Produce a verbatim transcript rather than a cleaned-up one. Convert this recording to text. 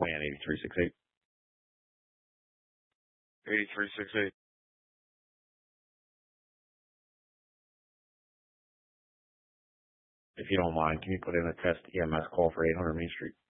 Man, eighty-three sixty-eight. eighty-three sixty-eight. If you don't mind, can you put in a test E M S call for eight hundred Main Street?